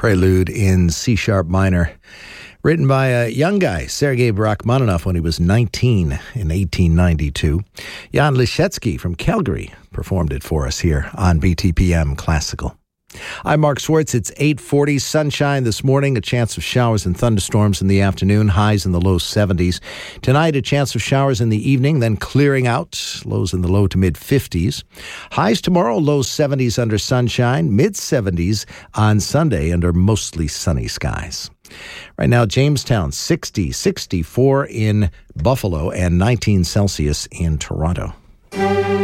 Prelude in C-sharp minor, written by a young guy, Sergei Rachmaninoff, when he was 19 in 1892. Jan Liszewski from Calgary performed it for us here on BTPM Classical. I'm Mark Swartz. It's 8:40, sunshine this morning, a chance of showers and thunderstorms in the afternoon, highs in the low 70s. Tonight, a chance of showers in the evening, then clearing out, lows in the low to mid-50s. Highs tomorrow, low 70s under sunshine, mid-70s on Sunday under mostly sunny skies. Right now, Jamestown, 60, 64 in Buffalo, and 19 Celsius in Toronto.